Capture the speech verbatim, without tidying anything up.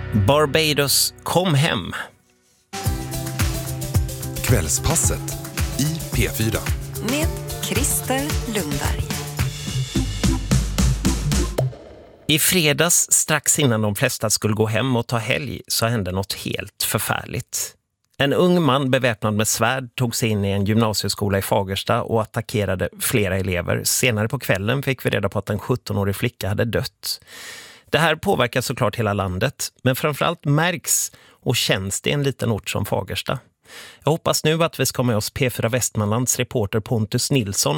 Barbados kom hem. Kvällspasset i P fyra. Med Christer Lundberg. I fredags, strax innan de flesta skulle gå hem och ta helg, så hände något helt förfärligt. En ung man beväpnad med svärd tog sig in i en gymnasieskola i Fagersta och attackerade flera elever. Senare på kvällen fick vi reda på att en sjuttonårig flicka hade dött. Det här påverkar såklart hela landet, men framförallt märks och känns det i en liten ort som Fagersta. Jag hoppas nu att vi ska med oss P fyra Västmanlands reporter Pontus Nilsson